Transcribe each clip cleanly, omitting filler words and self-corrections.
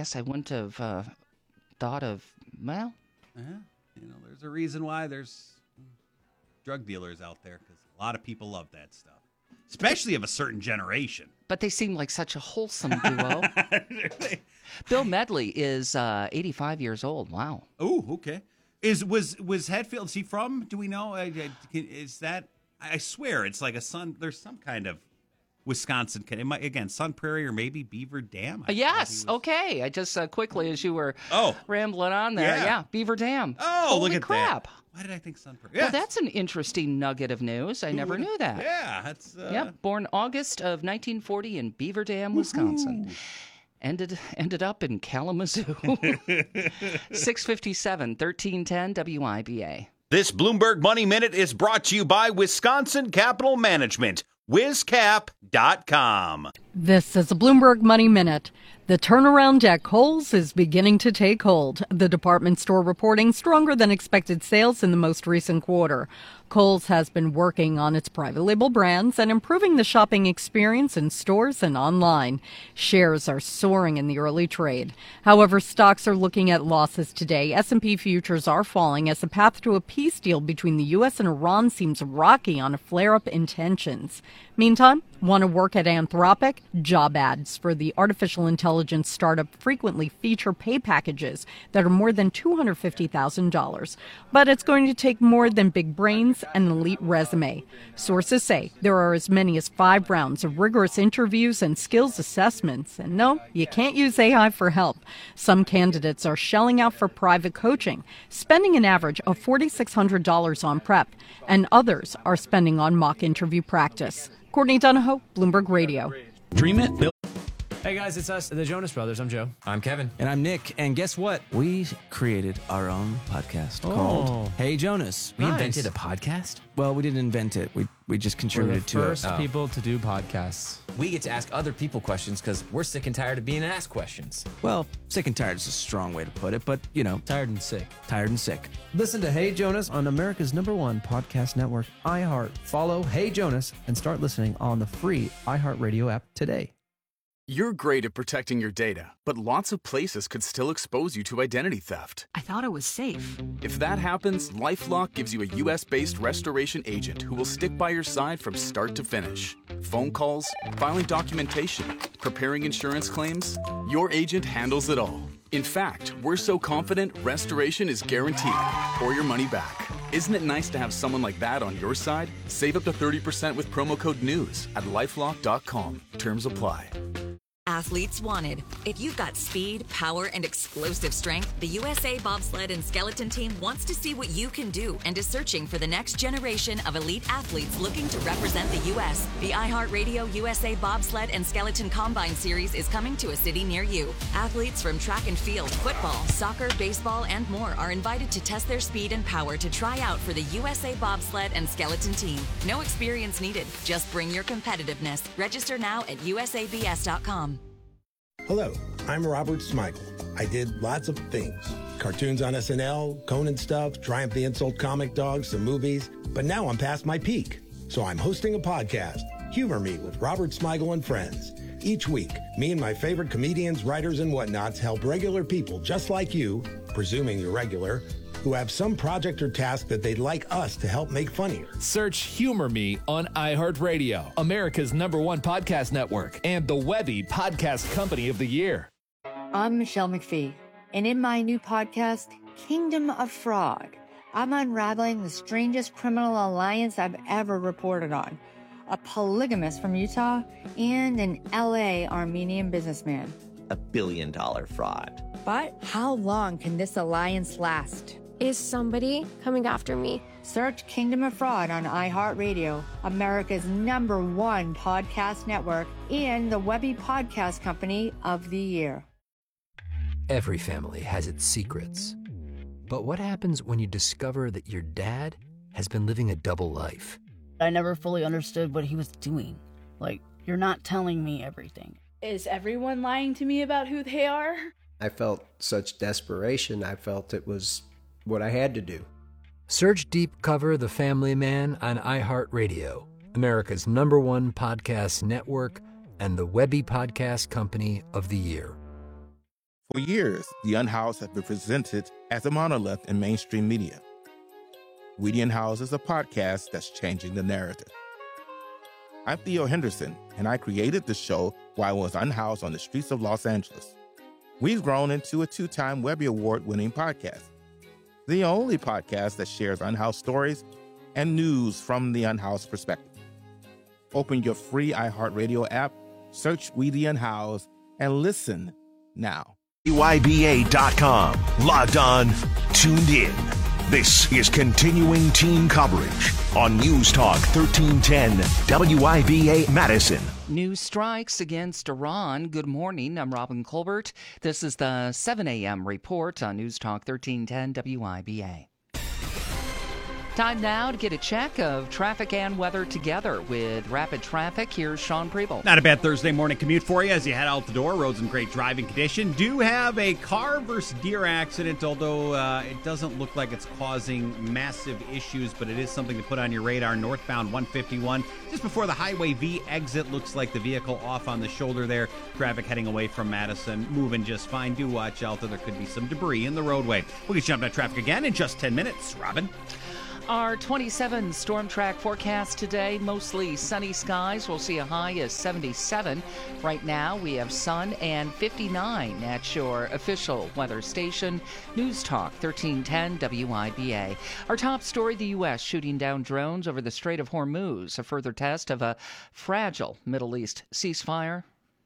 guess I wouldn't have thought of, well. There's a reason why there's drug dealers out there, because a lot of people love that stuff, especially of a certain generation. But they seem like such a wholesome duo. Bill Medley is 85 years old. Wow. Oh, okay. Was Hetfield? Is he from? Do we know? Is that? I swear it's like there's some kind of Wisconsin. Again, Sun Prairie or maybe Beaver Dam. Yes. Okay. I just quickly, as you were rambling on there. Yeah. Beaver Dam. Oh, Holy look at crap. that. Why did I think Sun Prairie? Well, that's an interesting nugget of news. I never knew that. Yeah. That's. Born August of 1940 in Beaver Dam, Wisconsin. Ended up in Kalamazoo. 657, 1310 WIBA. This Bloomberg Money Minute is brought to you by Wisconsin Capital Management. WisCap.com. This is a Bloomberg Money Minute. The turnaround at Kohl's is beginning to take hold. The department store reporting stronger than expected sales in the most recent quarter. Kohl's has been working on its private label brands and improving the shopping experience in stores and online. Shares are soaring in the early trade. However, stocks are looking at losses today. S&P futures are falling as the path to a peace deal between the U.S. and Iran seems rocky on a flare-up in tensions. Meantime, want to work at Anthropic? Job ads for the artificial intelligence startup frequently feature pay packages that are more than $250,000. But it's going to take more than big brains and an elite resume. Sources say there are as many as 5 rounds of rigorous interviews and skills assessments. And no, you can't use AI for help. Some candidates are shelling out for private coaching, spending an average of $4,600 on prep, and others are spending on mock interview practice. Courtney Donahoe, Bloomberg Radio. Dream it, Bill. Hey guys, it's us, the Jonas Brothers. I'm Joe. I'm Kevin. And I'm Nick. And guess what? We created our own podcast called Hey Jonas. We invented a podcast? Well, we didn't invent it. We just contributed to it. We're the first people to do podcasts. We get to ask other people questions because we're sick and tired of being asked questions. Well, sick and tired is a strong way to put it, but, Tired and sick. tired and sick. Listen to Hey Jonas on America's #1 podcast network, iHeart. Follow Hey Jonas and start listening on the free iHeartRadio app today. You're great at protecting your data, but lots of places could still expose you to identity theft. I thought it was safe. If that happens, LifeLock gives you a U.S.-based restoration agent who will stick by your side from start to finish. Phone calls, filing documentation, preparing insurance claims, your agent handles it all. In fact, we're so confident restoration is guaranteed or your money back. Isn't it nice to have someone like that on your side? Save up to 30% with promo code NEWS at LifeLock.com. Terms apply. Athletes wanted. If you've got speed, power, and explosive strength, the USA Bobsled and Skeleton Team wants to see what you can do and is searching for the next generation of elite athletes looking to represent the U.S. The iHeartRadio USA Bobsled and Skeleton Combine Series is coming to a city near you. Athletes from track and field, football, soccer, baseball, and more are invited to test their speed and power to try out for the USA Bobsled and Skeleton Team. No experience needed. Just bring your competitiveness. Register now at usabs.com. Hello, I'm Robert Smigel. I did lots of things. Cartoons on SNL, Conan stuff, Triumph the Insult Comic Dog, some movies. But now I'm past my peak. So I'm hosting a podcast, Humor Me with Robert Smigel and Friends. Each week, me and my favorite comedians, writers, and whatnots help regular people just like you, presuming you're regular, who have some project or task that they'd like us to help make funnier. Search Humor Me on iHeartRadio, America's #1 podcast network, and the Webby Podcast Company of the Year. I'm Michelle McPhee, and in my new podcast, Kingdom of Fraud, I'm unraveling the strangest criminal alliance I've ever reported on. A polygamist from Utah and an LA Armenian businessman. $1 billion fraud. But how long can this alliance last? Is somebody coming after me? Search Kingdom of Fraud on iHeartRadio, America's #1 podcast network, and the Webby Podcast Company of the Year. Every family has its secrets. But what happens when you discover that your dad has been living a double life? I never fully understood what he was doing. Like, you're not telling me everything. Is everyone lying to me about who they are? I felt such desperation. I felt it was what I had to do. Search Deep Cover The Family Man on iHeartRadio, America's #1 podcast network, and the Webby Podcast Company of the Year. For years, the Unhoused have been presented as a monolith in mainstream media. We the Unhoused is a podcast that's changing the narrative. I'm Theo Henderson, and I created the show while I was unhoused on the streets of Los Angeles. We've grown into a 2-time Webby Award-winning podcast, the only podcast that shares unhoused stories and news from the unhoused perspective. Open your free iHeartRadio app, search We the Unhoused, and listen now. WYBA.com. Logged on, tuned in. This is continuing team coverage on News Talk 1310 WYBA Madison. New strikes against Iran. Good morning. I'm Robin Colbert. This is the 7 a.m. report on News Talk 1310 WYBA. Time now to get a check of traffic and weather together with Rapid Traffic. Here's Sean Preble. Not a bad Thursday morning commute for you as you head out the door. Roads in great driving condition. Do have a car versus deer accident, although it doesn't look like it's causing massive issues, but it is something to put on your radar. Northbound 151, just before the Highway V exit. Looks like the vehicle off on the shoulder there. Traffic heading away from Madison, moving just fine. Do watch out, though there could be some debris in the roadway. We'll get jumping at traffic again in just 10 minutes. Robin? Our 27 storm track forecast today, mostly sunny skies. We'll see a high of 77. Right now, we have sun and 59 at your official weather station, News Talk 1310 WYBA. Our top story, the U.S. shooting down drones over the Strait of Hormuz, a further test of a fragile Middle East ceasefire.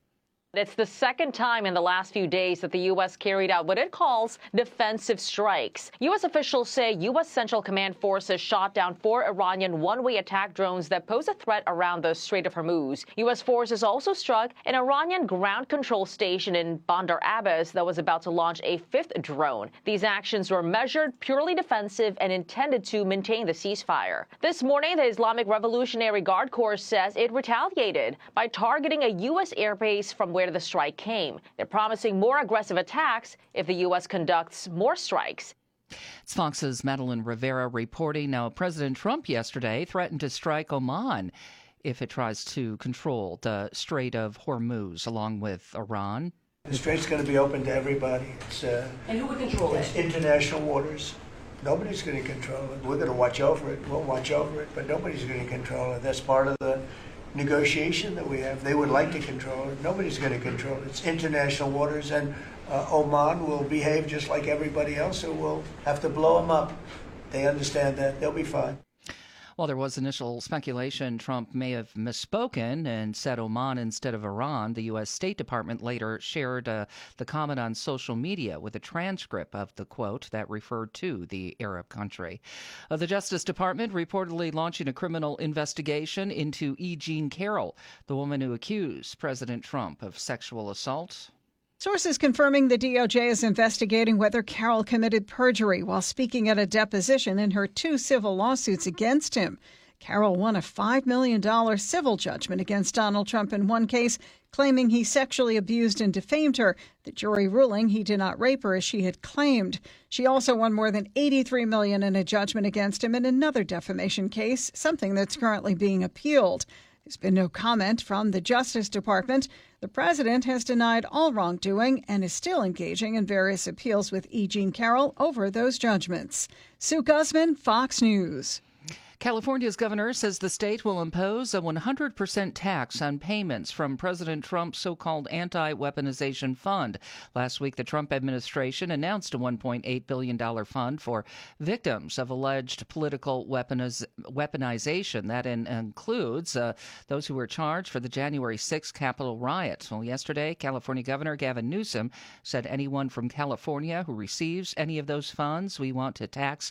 It's the second time in the last few days that the U.S. carried out what it calls defensive strikes. U.S. officials say U.S. Central Command forces shot down 4 Iranian one-way attack drones that pose a threat around the Strait of Hormuz. U.S. forces also struck an Iranian ground control station in Bandar Abbas that was about to launch a 5th drone. These actions were measured, purely defensive, and intended to maintain the ceasefire. This morning, the Islamic Revolutionary Guard Corps says it retaliated by targeting a U.S. airbase from where the strike came. They're promising more aggressive attacks if the U.S. conducts more strikes. It's Fox's Madeline Rivera reporting. Now, President Trump yesterday threatened to strike Oman if it tries to control the Strait of Hormuz along with Iran. The strait's going to be open to everybody. And who would control it? It's international waters. Nobody's going to control it. We're going to watch over it. We'll watch over it, but nobody's going to control it. That's part of the negotiation that we have. They would like to control it. Nobody's going to control it. It's international waters, and Oman will behave just like everybody else, so we'll have to blow them up. They understand that. They'll be fine. While there was initial speculation Trump may have misspoken and said Oman instead of Iran, the U.S. State Department later shared the comment on social media with a transcript of the quote that referred to the Arab country. The Justice Department reportedly launching a criminal investigation into E. Jean Carroll, the woman who accused President Trump of sexual assault. Sources confirming the DOJ is investigating whether Carroll committed perjury while speaking at a deposition in her 2 civil lawsuits against him. Carroll won a $5 million civil judgment against Donald Trump in one case, claiming he sexually abused and defamed her, the jury ruling he did not rape her as she had claimed. She also won more than $83 million in a judgment against him in another defamation case, something that's currently being appealed. There's been no comment from the Justice Department. The president has denied all wrongdoing and is still engaging in various appeals with E. Jean Carroll over those judgments. Sue Guzman, Fox News. California's governor says the state will impose a 100% tax on payments from President Trump's so-called anti-weaponization fund. Last week, the Trump administration announced a $1.8 billion fund for victims of alleged political weaponization. That includes those who were charged for the January 6th Capitol riot. Well, yesterday, California Governor Gavin Newsom said anyone from California who receives any of those funds, we want to tax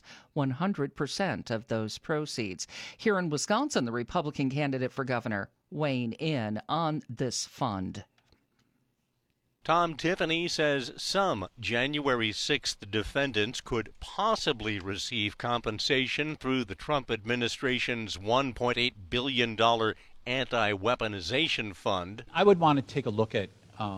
100% of those proceeds. Here in Wisconsin, the Republican candidate for governor weighing in on this fund. Tom Tiffany says some January 6th defendants could possibly receive compensation through the Trump administration's $1.8 billion anti-weaponization fund. I would want to take a look at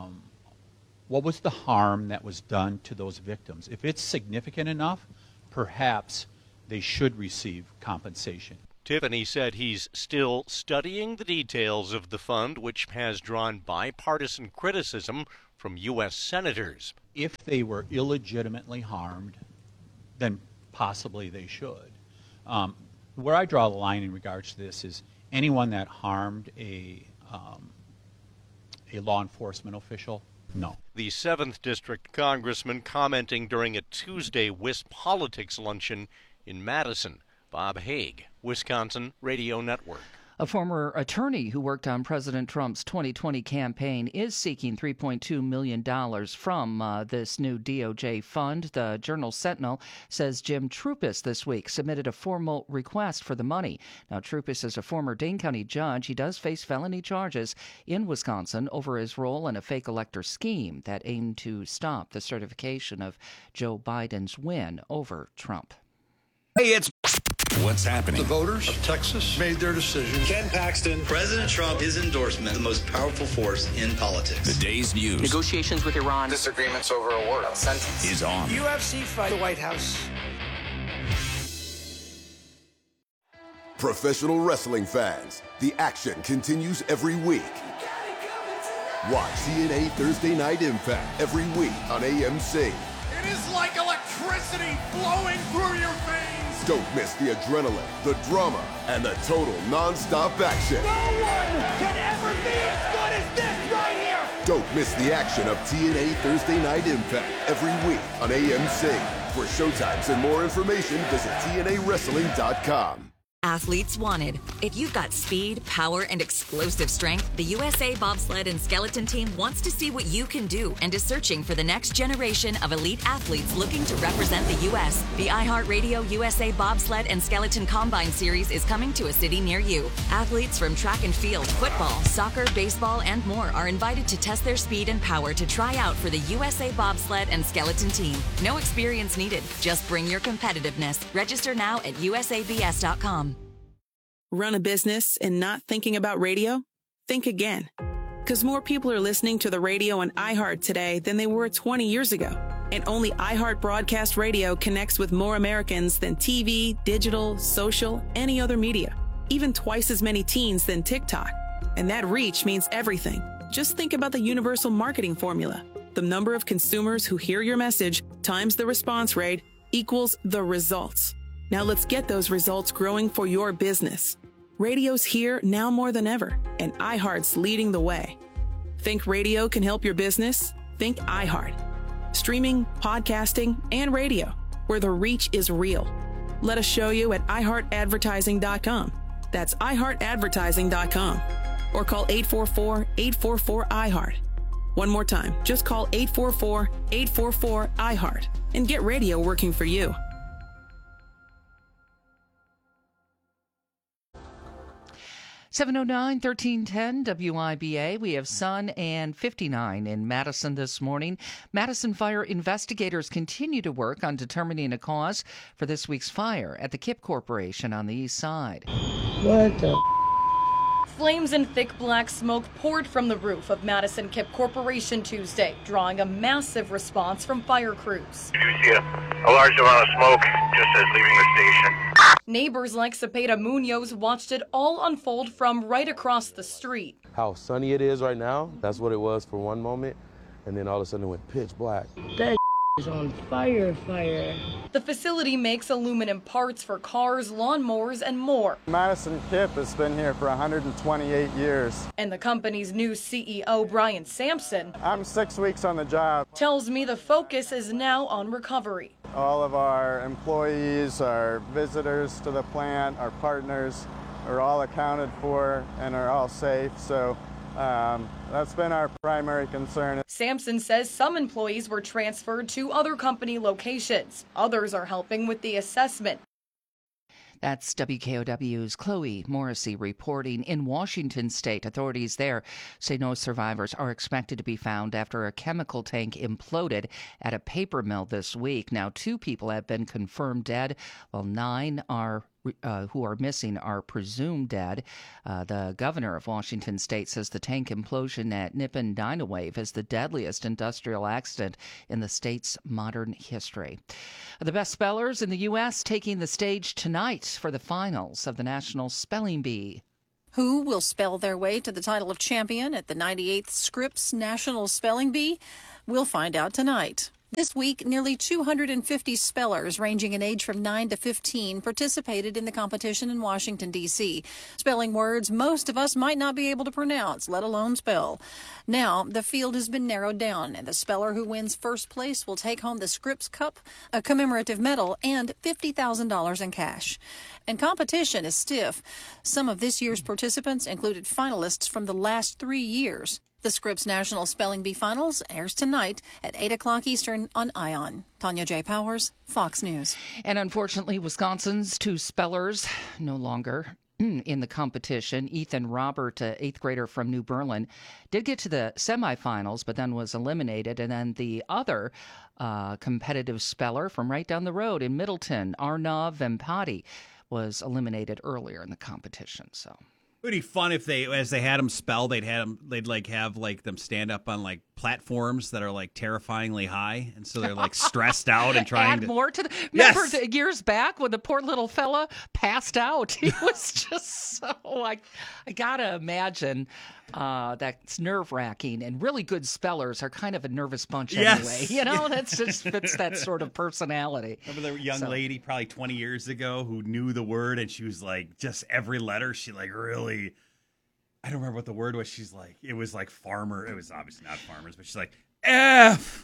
what was the harm that was done to those victims. If it's significant enough, perhaps they should receive compensation. Tiffany said he's still studying the details of the fund, which has drawn bipartisan criticism from U.S. senators. If they were illegitimately harmed, then possibly they should. Where I draw the line in regards to this is anyone that harmed a law enforcement official, no. The 7th District Congressman commenting during a Tuesday WISP politics luncheon in Madison. Bob Haig, Wisconsin Radio Network. A former attorney who worked on President Trump's 2020 campaign is seeking $3.2 million from this new DOJ fund. The Journal Sentinel says Jim Troupis this week submitted a formal request for the money. Now, Troupis is a former Dane County judge. He does face felony charges in Wisconsin over his role in a fake elector scheme that aimed to stop the certification of Joe Biden's win over Trump. Hey, it's what's happening. The voters of Texas made their decision. Ken Paxton, President Trump, his endorsement, the most powerful force in politics. The day's news. Negotiations with Iran. Disagreements over a war sentence. Is on. UFC fight. The White House. Professional wrestling fans, the action continues every week. Watch TNA Thursday Night Impact every week on AMC. It is like electricity flowing through your veins. Don't miss the adrenaline, the drama, and the total non-stop action. No one can ever be as good as this right here. Don't miss the action of TNA Thursday Night Impact every week on AMC. For showtimes and more information, visit TNAWrestling.com. Athletes wanted. If you've got speed, power, and explosive strength, the USA Bobsled and Skeleton Team wants to see what you can do and is searching for the next generation of elite athletes looking to represent the U.S. The iHeartRadio USA Bobsled and Skeleton Combine Series is coming to a city near you. Athletes from track and field, football, soccer, baseball, and more are invited to test their speed and power to try out for the USA Bobsled and Skeleton Team. No experience needed. Just bring your competitiveness. Register now at usabs.com. Run a business and not thinking about radio? Think again. Because more people are listening to the radio on iHeart today than they were 20 years ago. And only iHeart Broadcast Radio connects with more Americans than TV, digital, social, any other media. Even twice as many teens than TikTok. And that reach means everything. Just think about the universal marketing formula. The number of consumers who hear your message times the response rate equals the results. Now let's get those results growing for your business. Radio's here now more than ever, and iHeart's leading the way. Think radio can help your business? Think iHeart. Streaming, podcasting, and radio, where the reach is real. Let us show you at iHeartAdvertising.com. That's iHeartAdvertising.com. Or call 844-844-iHeart. One more time, just call 844-844-iHeart and get radio working for you. 709 1310 WIBA. We have sun and 59 in Madison this morning. Madison fire investigators continue to work on determining a cause for this week's fire at the Kip Corporation on the east side. What the? Flames and thick black smoke poured from the roof of Madison Kip Corporation Tuesday, drawing a massive response from fire crews. You see a large amount of smoke just as leaving the station. Neighbors like Cepeda Munoz watched it all unfold from right across the street. How sunny it is right now, that's what it was for one moment, and then all of a sudden it went pitch black. That is on fire. The facility makes aluminum parts for cars, lawnmowers, and more. Madison Kip has been here for 128 years. And the company's new CEO, Brian Sampson, I'm 6 weeks on the job, tells me the focus is now on recovery. All of our employees, our visitors to the plant, our partners are all accounted for and are all safe. So that's been our primary concern. Sampson says some employees were transferred to other company locations. Others are helping with the assessment. That's WKOW's Chloe Morrissey reporting. In Washington state, authorities there say no survivors are expected to be found after a chemical tank imploded at a paper mill this week. Now, 2 people have been confirmed dead, while 9 who are missing are presumed dead. The governor of Washington state says the tank implosion at Nippon Dynawave is the deadliest industrial accident in the state's modern history. The best spellers in the U.S. taking the stage tonight for the finals of the National Spelling Bee. Who will spell their way to the title of champion at the 98th Scripps National Spelling Bee? We'll find out tonight. This week, nearly 250 spellers ranging in age from 9 to 15 participated in the competition in Washington, D.C., spelling words most of us might not be able to pronounce, let alone spell. Now, the field has been narrowed down, and the speller who wins first place will take home the Scripps Cup, a commemorative medal, and $50,000 in cash. And competition is stiff. Some of this year's participants included finalists from the last 3 years. The Scripps National Spelling Bee Finals airs tonight at 8 o'clock Eastern on ION. Tanya J. Powers, Fox News. And unfortunately, Wisconsin's 2 spellers no longer in the competition. Ethan Robert, an 8th grader from New Berlin, did get to the semifinals, but then was eliminated. And then the other competitive speller from right down the road in Middleton, Arnav Vempati, was eliminated earlier in the competition. So it would be fun if they, as they had them spell, they'd have them stand up on like platforms that are like terrifyingly high, and so they're like stressed out and trying add to more to the. Remember years back when the poor little fella passed out? He was just so. I gotta imagine that's nerve wracking, and really good spellers are kind of a nervous bunch anyway. You know, that's just fits that sort of personality. Remember the young lady probably 20 years ago who knew the word, and she was like, just every letter she like really. I don't remember what the word was. She's like, it was like farmer. It was obviously not farmers, but she's like F,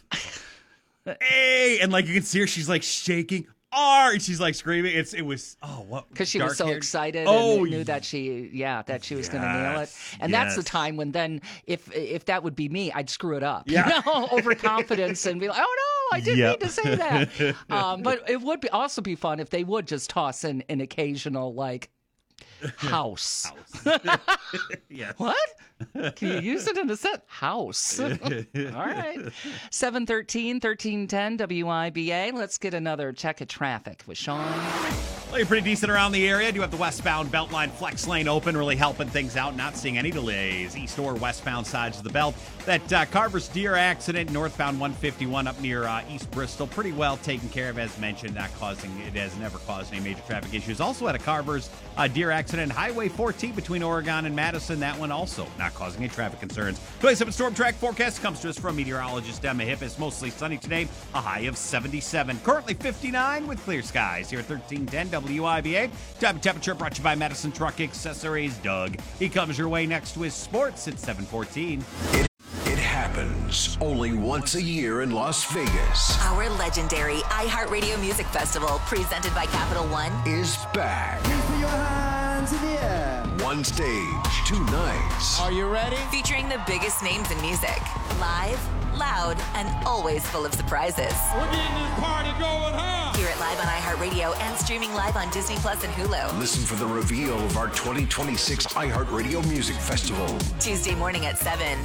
A, and like you can see her. She's like shaking R, and she's like screaming. It was what? Because she was so excited and knew that she was going to nail it. And that's the time when then if that would be me, I'd screw it up. Yeah. You know, overconfidence and be like, oh no, I didn't mean to say that. But it would also be fun if they would just toss in an occasional like. House. Yes. What? Can you use it in a set? House. All right. 713, 1310 WIBA. Let's get another check of traffic with Sean. Well, you're pretty decent around the area. Do have the westbound Beltline flex lane open, really helping things out. Not seeing any delays. East or westbound sides of the belt. That Carver's Deer accident, northbound 151 up near East Bristol, pretty well taken care of, as mentioned. It has never caused any major traffic issues. Also at a Carver's Deer accident, Highway 14 between Oregon and Madison. That one also not causing any traffic concerns. 27 Storm Track forecast comes to us from meteorologist Emma Hippis. Mostly sunny today, a high of 77. Currently 59 with clear skies here at 1310 WIBA. Time temperature brought to you by Madison Truck Accessories. Doug, he comes your way next with sports at 7:14. It happens only once a year in Las Vegas. Our legendary iHeartRadio Music Festival, presented by Capital One, is back. Put your hands in the air. One stage, 2 nights. Are you ready? featuring the biggest names in music. Live, loud, and always full of surprises. We're getting this party going, huh? Hear it live on iHeartRadio and streaming live on Disney Plus and Hulu. Listen for the reveal of our 2026 iHeartRadio Music Festival. Tuesday morning at 7.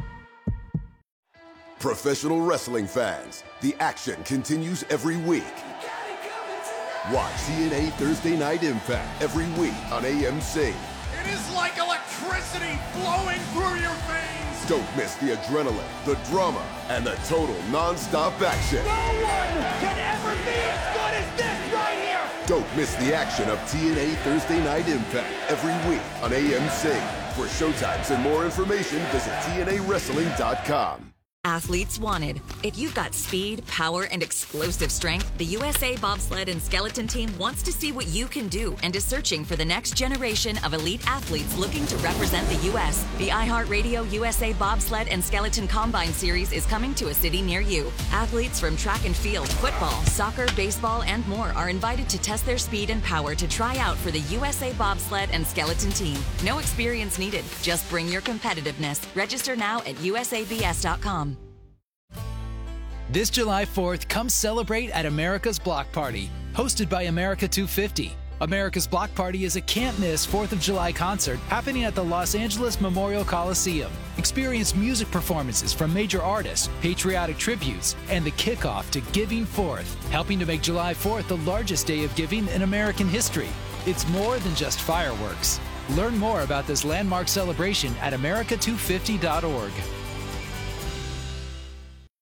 Professional wrestling fans, the action continues every week. Watch TNA Thursday Night Impact every week on AMC. It is like electricity flowing through your veins. Don't miss the adrenaline, the drama, and the total non-stop action. No one can ever be as good as this right here. Don't miss the action of TNA Thursday Night Impact every week on AMC. For showtimes and more information, visit TNAWrestling.com. Athletes wanted. If you've got speed, power, and explosive strength, the USA Bobsled and Skeleton Team wants to see what you can do and is searching for the next generation of elite athletes looking to represent the U.S. The iHeartRadio USA Bobsled and Skeleton Combine Series is coming to a city near you. Athletes from track and field, football, soccer, baseball, and more are invited to test their speed and power to try out for the USA Bobsled and Skeleton Team. No experience needed. Just bring your competitiveness. Register now at usabs.com. This July 4th, come celebrate at America's Block Party, hosted by America 250. America's Block Party is a can't-miss 4th of July concert happening at the Los Angeles Memorial Coliseum. Experience music performances from major artists, patriotic tributes, and the kickoff to Giving Forth, helping to make July 4th the largest day of giving in American history. It's more than just fireworks. Learn more about this landmark celebration at america250.org.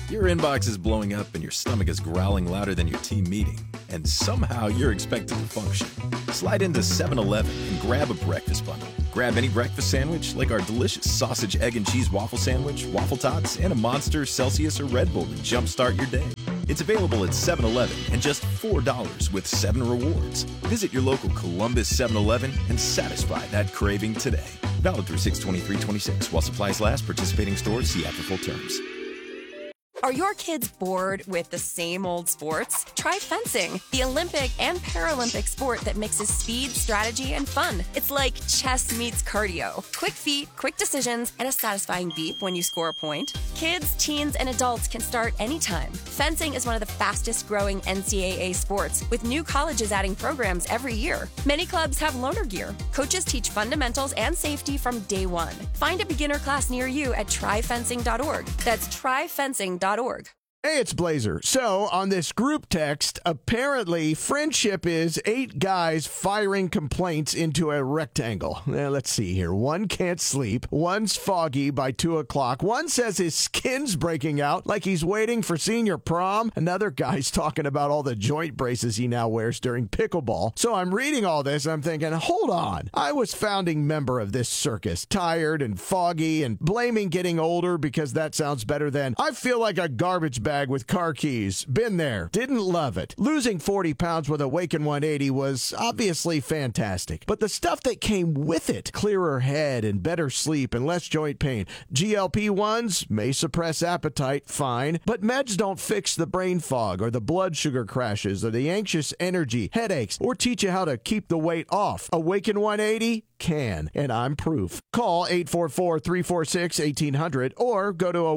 Your inbox is blowing up and your stomach is growling louder than your team meeting. And somehow you're expected to function. Slide into 7-Eleven and grab a breakfast bundle. Grab any breakfast sandwich like our delicious sausage, egg, and cheese waffle sandwich, waffle tots, and a Monster, Celsius, or Red Bull to jumpstart your day. It's available at 7-Eleven and just $4 with 7 rewards. Visit your local Columbus 7-Eleven and satisfy that craving today. Valid through 6/23/26 while supplies last. Participating stores see after full terms. Are your kids bored with the same old sports? Try fencing, the Olympic and Paralympic sport that mixes speed, strategy, and fun. It's like chess meets cardio. Quick feet, quick decisions, and a satisfying beep when you score a point. Kids, teens, and adults can start anytime. Fencing is one of the fastest growing NCAA sports, with new colleges adding programs every year. Many clubs have loaner gear. Coaches teach fundamentals and safety from day one. Find a beginner class near you at tryfencing.org. That's tryfencing.org. Hey, it's Blazer. So, on this group text, apparently friendship is 8 guys firing complaints into a rectangle. Now, let's see here. One can't sleep. One's foggy by 2 o'clock. One says his skin's breaking out like he's waiting for senior prom. Another guy's talking about all the joint braces he now wears during pickleball. So, I'm reading all this and I'm thinking, hold on. I was founding member of this circus, tired and foggy and blaming getting older because that sounds better than I feel like a garbage bag with car keys. Been there. Didn't love it. Losing 40 pounds with Awaken 180 was obviously fantastic. But the stuff that came with it, clearer head and better sleep and less joint pain. GLP-1s may suppress appetite, fine. But meds don't fix the brain fog or the blood sugar crashes or the anxious energy, headaches, or teach you how to keep the weight off. Awaken 180 can, and I'm proof. Call 844-346-1800 or go to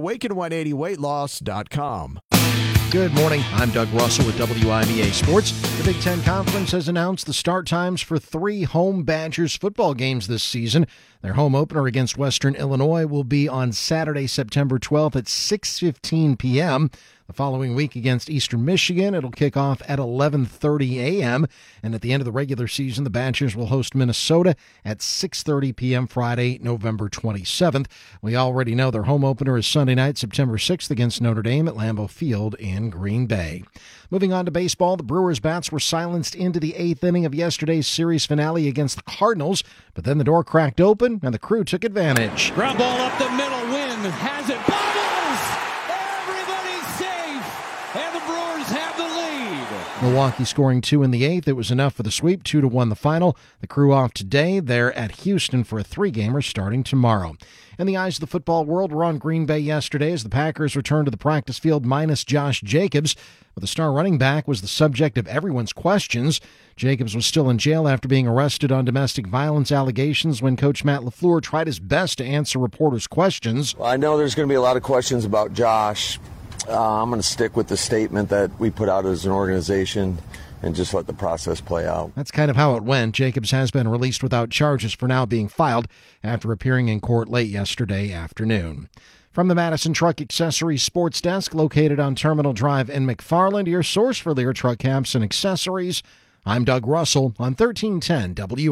awaken180weightloss.com. Good morning. I'm Doug Russell with WIBA Sports. The Big Ten Conference has announced the start times for 3 home Badgers football games this season. Their home opener against Western Illinois will be on Saturday, September 12th at 6:15 p.m. The following week against Eastern Michigan, it'll kick off at 11:30 a.m. And at the end of the regular season, the Badgers will host Minnesota at 6:30 p.m. Friday, November 27th. We already know their home opener is Sunday night, September 6th against Notre Dame at Lambeau Field in Green Bay. Moving on to baseball, the Brewers' bats were silenced into the 8th inning of yesterday's series finale against the Cardinals, but then the door cracked open and the crew took advantage. Ground ball up the middle, Wynn has it, bobbles! Everybody's safe, and the Brewers have the lead. Milwaukee scoring 2 in the 8th. It was enough for the sweep, 2-1 the final. The crew off today. They're at Houston for a 3-gamer starting tomorrow. And the eyes of the football world were on Green Bay yesterday as the Packers returned to the practice field minus Josh Jacobs. But the star running back was the subject of everyone's questions. Jacobs was still in jail after being arrested on domestic violence allegations when Coach Matt LaFleur tried his best to answer reporters' questions. Well, I know there's going to be a lot of questions about Josh. I'm going to stick with the statement that we put out as an organization and just let the process play out. That's kind of how it went. Jacobs has been released without charges for now being filed after appearing in court late yesterday afternoon. From the Madison Truck Accessories Sports Desk, located on Terminal Drive in McFarland, your source for Lear truck caps and accessories, I'm Doug Russell on 1310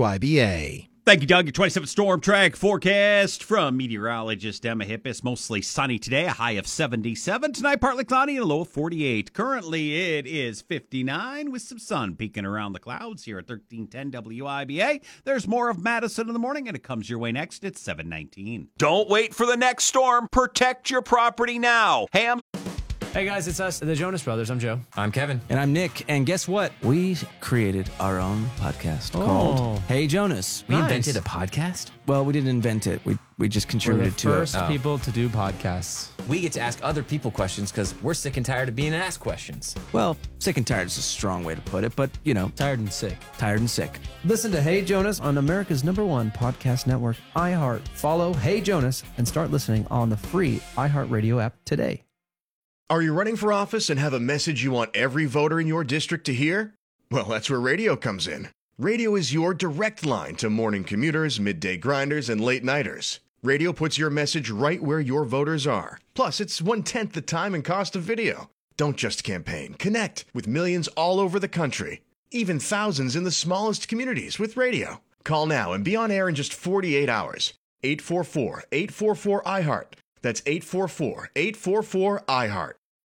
WIBA. Thank you, Doug. Your 27th storm track forecast from meteorologist Emma Hippis. Mostly sunny today, a high of 77. Tonight, partly cloudy and a low of 48. Currently, it is 59 with some sun peeking around the clouds here at 1310 WIBA. There's more of Madison in the morning, and it comes your way next at 7:19. Don't wait for the next storm. Protect your property now. Ham. Hey guys, it's us, the Jonas Brothers. I'm Joe. I'm Kevin. And I'm Nick. And guess what? We created our own podcast called Hey Jonas. We invented a podcast? Well, we didn't invent it. We just contributed to it. We're the first people to do podcasts. We get to ask other people questions because we're sick and tired of being asked questions. Well, sick and tired is a strong way to put it, but, you know. Tired and sick. Tired and sick. Listen to Hey Jonas on America's #1 podcast network, iHeart. Follow Hey Jonas and start listening on the free iHeartRadio app today. Are you running for office and have a message you want every voter in your district to hear? Well, that's where radio comes in. Radio is your direct line to morning commuters, midday grinders, and late-nighters. Radio puts your message right where your voters are. Plus, it's 1/10 the time and cost of video. Don't just campaign. Connect with millions all over the country. Even thousands in the smallest communities with radio. Call now and be on air in just 48 hours. 844-844-iHeart. That's 844-844-iHeart.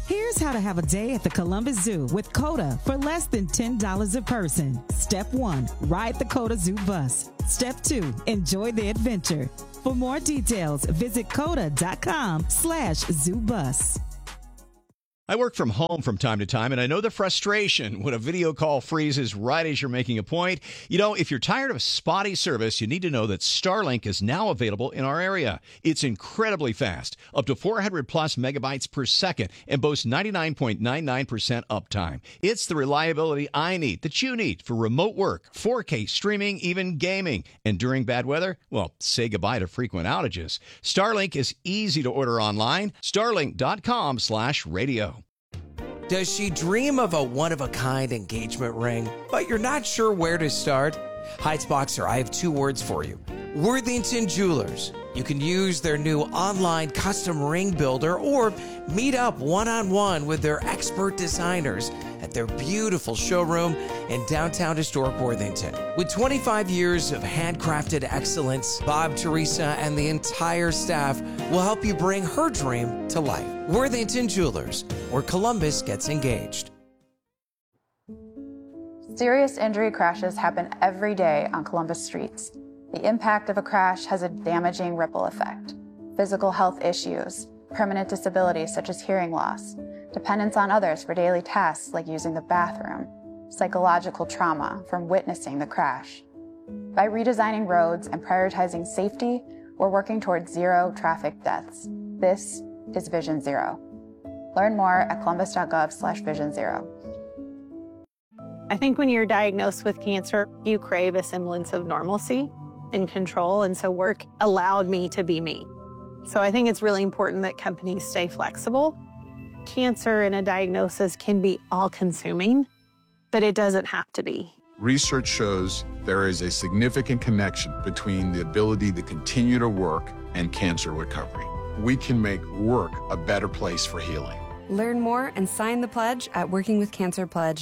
Here's how to have a day at the Columbus Zoo with COTA for less than $10 a person. Step 1, ride the COTA Zoo bus. Step 2, enjoy the adventure. For more details, visit COTA.com/ZooBus. I work from home from time to time, and I know the frustration when a video call freezes right as you're making a point. You know, if you're tired of spotty service, you need to know that Starlink is now available in our area. It's incredibly fast, up to 400 plus megabytes per second, and boasts 99.99% uptime. It's the reliability I need, that you need, for remote work, 4K streaming, even gaming. And during bad weather, well, say goodbye to frequent outages. Starlink is easy to order online. Starlink.com/radio. Does she dream of a one-of-a-kind engagement ring, but you're not sure where to start? Heights-Boxer, I have 2 words for you. Worthington Jewelers. You can use their new online custom ring builder or meet up one-on-one with their expert designers at their beautiful showroom in downtown historic Worthington. With 25 years of handcrafted excellence, Bob, Teresa, and the entire staff will help you bring her dream to life. Worthington Jewelers, where Columbus gets engaged. Serious injury crashes happen every day on Columbus streets. The impact of a crash has a damaging ripple effect. Physical health issues, permanent disabilities such as hearing loss, dependence on others for daily tasks like using the bathroom, psychological trauma from witnessing the crash. By redesigning roads and prioritizing safety, we're working towards 0 traffic deaths. This is Vision Zero. Learn more at columbus.gov/Vision Zero. I think when you're diagnosed with cancer, you crave a semblance of normalcy and control, and so work allowed me to be me. So I think it's really important that companies stay flexible. Cancer and a diagnosis can be all-consuming, but it doesn't have to be. Research shows there is a significant connection between the ability to continue to work and cancer recovery. We can make work a better place for healing. Learn more and sign the pledge at workingwithcancerpledge.org.